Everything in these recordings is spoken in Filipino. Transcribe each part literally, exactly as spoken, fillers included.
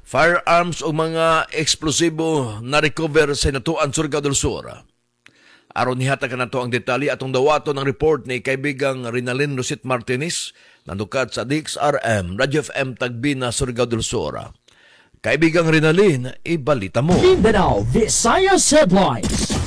Firearms o mga eksplosibo na recover sa Natuan, Surigao del Sur. Aron nihatag na to ang detalye atong dawato ng report ni kaibigang Rinalyn Rosit Martinez nandukat sa D X R M, Radyo F M Tagbina, Surigao del Sur. Kaibigang Rinalyn, ibalita mo. Mindanao Visayas Headlines.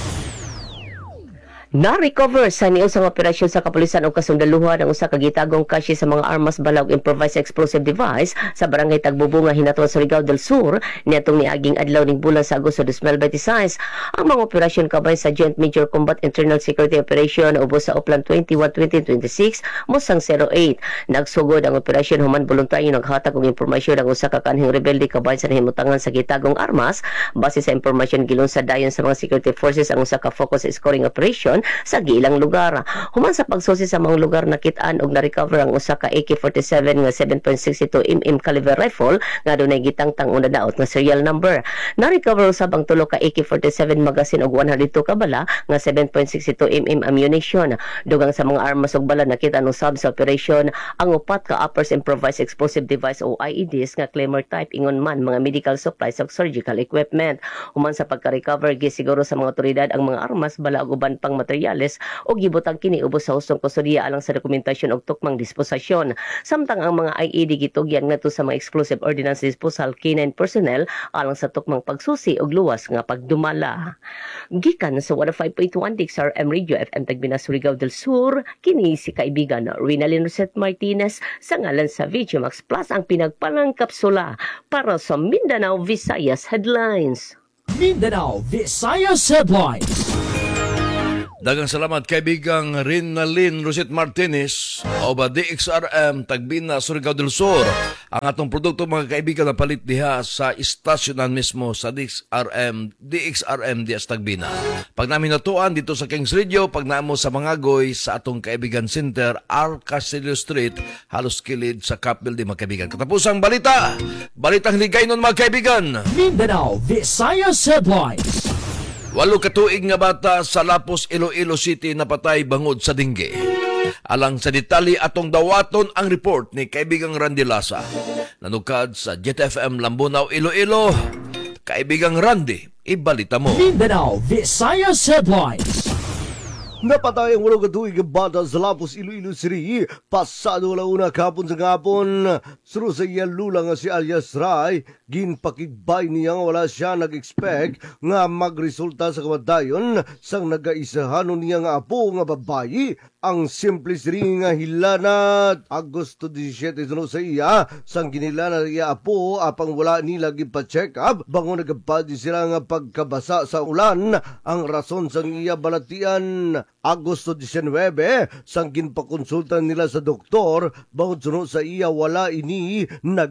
Na-recover sa niusang operasyon sa kapulisan o kasundaluhan ang usa ka gitagong kasya sa mga armas balag improvised explosive device sa barangay Tagbubunga, Hinatuan, Surigao del Sur niadtong niaging adlaw ning bulan sa Agosto twenty twenty-six. Ang mga operasyon kabay sa Joint Major Combat Internal Security Operation ubos sa Uplan twenty-one twenty twenty-six Musang zero eight. Nagsugod ang operasyon human voluntaryo naghatag og impormasyon ang usa ka kanhing rebelde kabay sa nahimutangan sa gitagong armas. Base sa impormasyon gilunsad dayon sa mga security forces ang usa ka focus scoring operation sa gilang lugar. Human sa pagsusi sa mga lugar nakit-an og na-recover ang usa ka A K forty-seven nga seven point six two millimeter caliber rifle nga dunay gitangtang una daot nga serial number. Na-recover usab ang tulo ka A K forty-seven magazine og one hundred two ka bala nga seven point six two millimeter ammunition. Dugang sa mga armas ug bala nakit-an usab sa operation ang upat ka uppers improvised explosive device o I E Ds nga Claymore type ingon man mga medical supplies ug surgical equipment. Human sa pagka-recover gisiguro sa mga otoridad ang mga armas bala ug uban pang materyales o gibutang kini ubos sa hustong kustudiya alang sa dokumentasyon og tukmang disposasyon. Samtang ang mga I E D gitugyan ngadto sa mga explosive ordnance disposal K nine personnel alang sa tukmang pagsusi og luwas nga pagdumala. Gikan sa one oh five point one D X R M Radio F M Tagbina, Surigao del Sur, kini si kaibigan Rinalyn Rosit Martinez sa ngalan sa V G Max Plus ang pinagpalang kapsula para sa Mindanao Visayas Headlines. Mindanao Visayas Headlines. Dagang salamat kaibigang Rinalyn Rosit Martinez o ba D X R M Tagbina, Surigao del Sur. Ang atong produkto mga kaibigan na palit diha sa istasyonan mismo sa D X R M D X R M diha sa Tagbina. Pag namin natuan dito sa Kings Radio, pag naamo sa Mangagoy sa atong kaibigan center R. Castillo Street, halos kilid sa Cap Building mga kaibigan. Katapusang balita, balitang ligay nun mga kaibigan. Mindanao Visayas Headlines. Walo katuig nga bata sa Lapos, Iloilo City napatay bangod sa dingge. Alang sa detalye atong dawaton ang report ni kaibigang Randy Lasa. Nanukad sa Jet F M Lambunaw, Iloilo. Kaibigang Randy, ibalita mo. Mindanao Visayas Headlines. Napatay ang walong katuig nga bata sa Lapos, Iloilo City pasado alauna kahapon sa gahapon. Suro sa iya lula nga si alias Ray, ginpakigbay niya nga wala siya nag-expect nga magresulta sa kamatayon sang nagaisahanon niya nga apo nga babayi. Ang simple siri nga hilanat Agosto seventeen suno sa iya sang ginilana iya apo apang wala nila gipa-check up bango nagapadi sila nga pagkabasa sa ulan. Ang rason sang iya balatian Agosto nineteen sang ginpakonsulta nila sa doktor bangod suno sa iya wala ini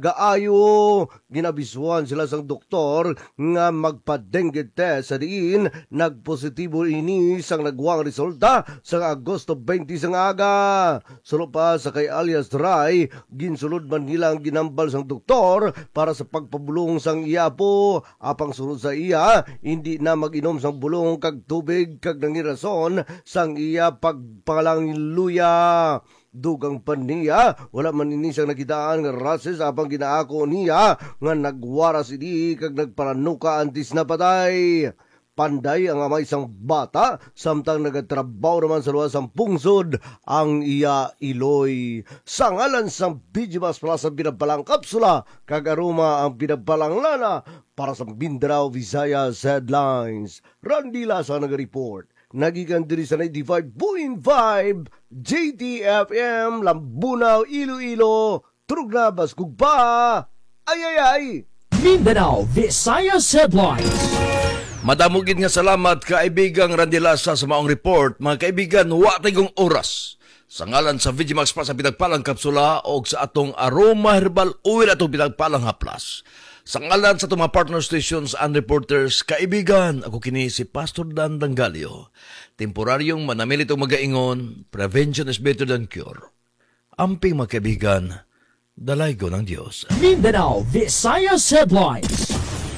nagaayo. Ginabisuan sila sang doktor nga magpa-dengue test sa diin nagpositibo ini sang nagwang resulta sang Agosto twenty sang aga. Sulo pa sa kay alias Ray, ginsulod man nila ang ginambal sang doktor para sa pagpabulong sang iya po. Apang sunod sa iya, hindi na mag-inom sang bulong kag tubig kag nangirason sang iya pagpangalang luya. Dugang pan niya, wala man ini siyang nakitaan nga rases apang ginaako niya nga nagwaras ini kag nagparanuka antis na patay. Panday ang ama isang bata, samtang nagatrabaho naman sa luwas ang pungsod ang iya Iloy. Sa ngalan sa B G Mas Plus ang pinagpalang kapsula, kagaruma ang pinagpalang lana para sa Mindanao Visayas Headlines. Randy Lasa nag-report. Nagikan diri sa ninety-five point five J T F M Lambunaw, Iloilo. Turog na baskog pa. Ay ay ay. Mindanao Visayas Headlines. Madamugid nga salamat kaibigang Randy Lasa sa maong report. Mga kaibigan, wa tayong oras. Sa ngalan sa V G Max Plus sa pinagpalang kapsula o sa atong Aroma Herbal Oil atong pinagpalang haplas. Sa ngalan sa itong mga partner stations and reporters, kaibigan, ako kini si Pastor Dan Dangalio. Temporaryong manamilitong magaingon, prevention is better than cure. Amping mga kaibigan, dalay ko ng Diyos. Mindanao Visayas Headlines.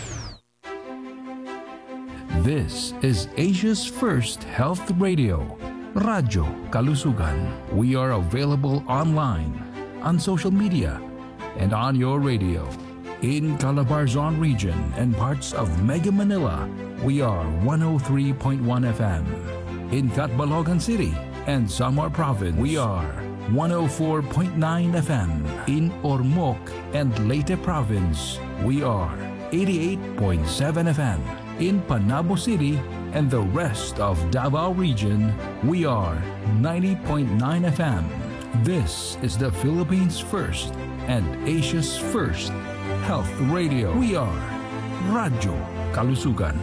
This is Asia's first health radio, Radyo Kalusugan. We are available online, on social media, and on your radio. In Calabarzon region and parts of Mega Manila, we are one oh three point one F M. In Catbalogan City and Samar Province, we are one oh four point nine F M. In Ormoc and Leyte Province, we are eighty-eight point seven F M. In Panabo City and the rest of Davao region, we are ninety point nine F M. This is the Philippines' first and Asia's first health radio. We are Radyo Kalusugan.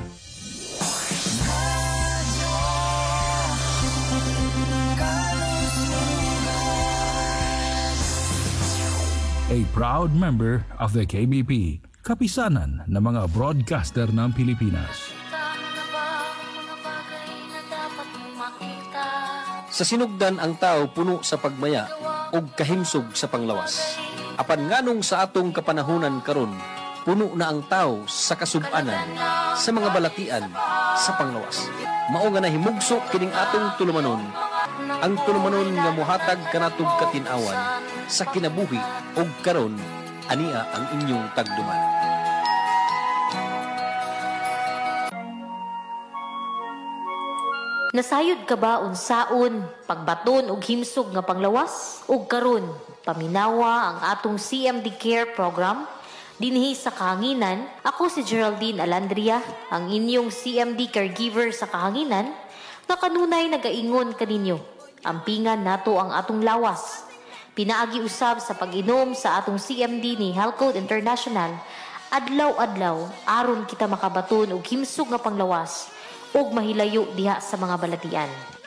A proud member of the K B P, kapisanan ng mga broadcaster ng Pilipinas. Sa sinugdan ang tao puno sa pagmaya ug kahimsog sa panglawas. Apan nganong sa atong kapanahunan karon, puno na ang tao sa kasub-anan, sa mga balatian, sa panglawas. Mao nga nahimugso kining atong tulumanon, ang tulumanon nga mohatag kanatog katin-awan sa kinabuhi ug karon ania ang inyong tagduman. Nasayod ka ba unsaon, pagbaton ug himsog nga panglawas? Ug karon, paminawa ang atong C M D Care program dinhi sa Kahanginan. Ako si Geraldine Alandria, ang inyong C M D caregiver sa Kahanginan, nga kanunay nagaingon kaninyo. Ampingan nato ang atong lawas. Pinaagi usab sa pag-inom sa atong C M D ni Health Code International, adlaw-adlaw aron kita makabaton og himsog nga panglawas ug mahilayo diha sa mga balatian.